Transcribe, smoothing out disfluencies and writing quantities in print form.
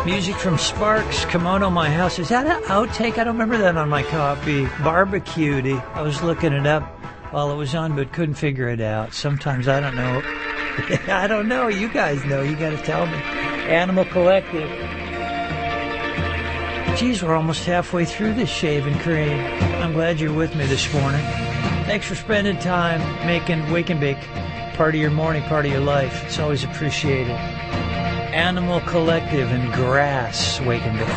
Music from Sparks, Kimono My House. Is that an outtake? I don't remember that on my copy. Barbecued. I was looking it up while it was on, but couldn't figure it out. Sometimes I don't know. I don't know. You guys know. You got to tell me. Animal Collective. Geez, we're almost halfway through this shave and cream. I'm glad you're with me this morning. Thanks for spending time making Wake and Bake part of your morning, part of your life. It's always appreciated. Animal Collective and Grass, Wake and Bake.